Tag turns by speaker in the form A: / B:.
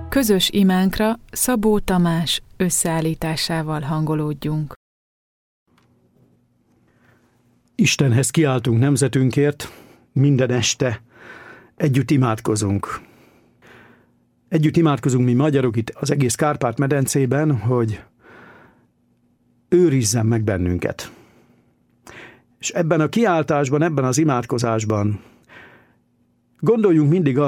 A: Közös imánkra Szabó Tamás összeállításával hangolódjunk.
B: Istenhez kiáltunk nemzetünkért, minden este együtt imádkozunk. Együtt imádkozunk mi magyarok itt az egész Kárpát-medencében, hogy őrizzen meg bennünket. És ebben a kiáltásban, ebben az imádkozásban gondoljunk mindig